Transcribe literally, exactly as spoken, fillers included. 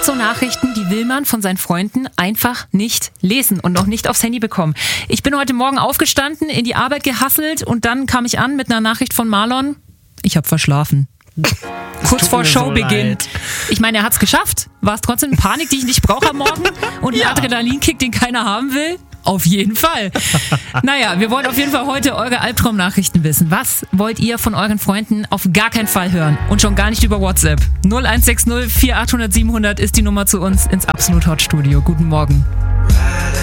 gibt so Nachrichten, die will man von seinen Freunden einfach nicht lesen und noch nicht aufs Handy bekommen. Ich bin heute Morgen aufgestanden, in die Arbeit gehasselt und dann kam ich an mit einer Nachricht von Marlon. Ich habe verschlafen. Kurz vor Showbeginn. So ich meine, er hat's geschafft. War es trotzdem eine Panik, die ich nicht brauche am Morgen? Und ein ja. Adrenalinkick, den keiner haben will? Auf jeden Fall. Naja, wir wollen auf jeden Fall heute eure Albtraumnachrichten wissen. Was wollt ihr von euren Freunden auf gar keinen Fall hören? Und schon gar nicht über WhatsApp. null eins sechs null vier acht null null sieben null null ist die Nummer zu uns ins Absolut Hot Studio. Guten Morgen.